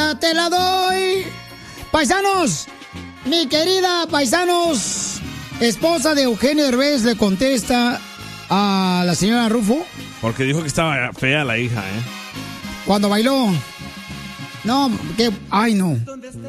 hija te la doy. Paisanos, mi querida paisanos, esposa de Eugenio Derbez le contesta a la señora Rufo. Porque dijo que estaba fea la hija, ¿eh? Cuando bailó. No, que... Ay, no.